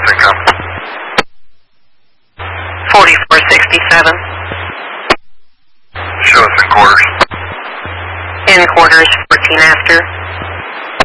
income. 4467. Show us in quarters. In quarters, 14 after.